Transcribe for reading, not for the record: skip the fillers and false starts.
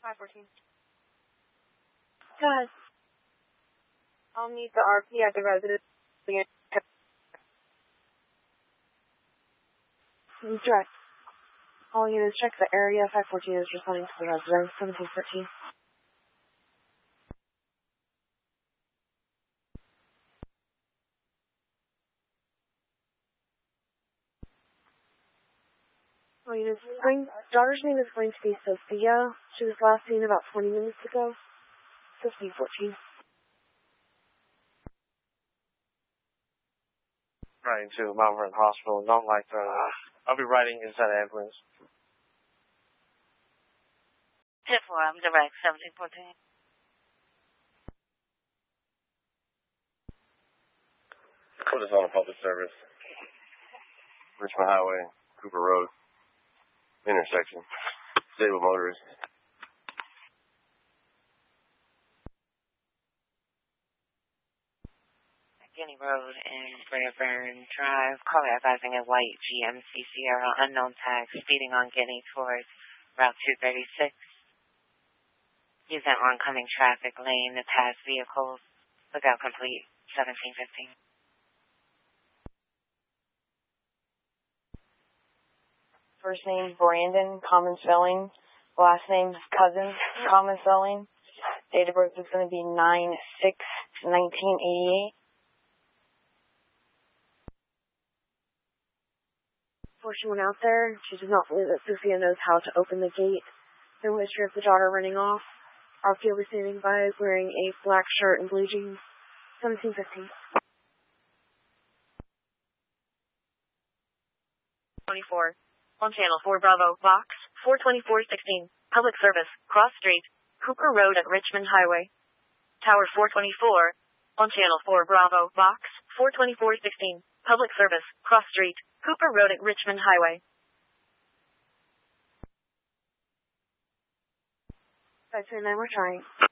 514. Go ahead. I'll meet the RP at the residence. Direct. All units check the area. 514 is responding to the residence. 1713. All units, daughter's name is going to be Sophia. She was last seen about 20 minutes ago. 1514. Riding to Mount Vernon Hospital. Don't like the... I'll be riding inside the ambulance. 10-4, I'm direct, 1714. Put us on a public service. Richmond Highway, Cooper Road, intersection. Disabled motorist. Guinea Road and Fairburn Drive. Caller advising a white GMC Sierra unknown tag speeding on Guinea towards Route 236. Using oncoming traffic lane to pass vehicles. Lookout complete, 1715. First name, Brandon, common spelling. Last name, Cousins, common spelling. Date of birth is going to be 9/6/1988. Before she went out there, she did not believe that Sophia knows how to open the gate. No history of the daughter running off. RPO was standing by wearing a black shirt and blue jeans. 1715. 24. On Channel 4 Bravo, Box 42416. Public service, Cross Street, Cooper Road at Richmond Highway. Tower 424. On Channel 4 Bravo, Box 42416. Public service, Cross Street, Cooper Road at Richmond Highway. 529, we're trying.